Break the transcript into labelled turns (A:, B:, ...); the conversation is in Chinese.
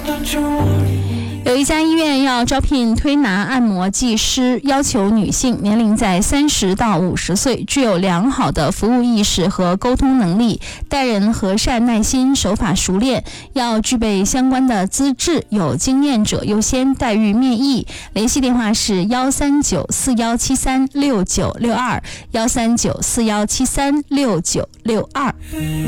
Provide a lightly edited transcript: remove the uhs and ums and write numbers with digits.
A: 有一家医院要招聘推拿按摩技师，要求女性年龄在30到50岁，具有良好的服务意识和沟通能力，待人和善耐心，手法熟练，要具备相关的资质，有经验者优先，待遇面议。联系电话是13941736962，13941736962。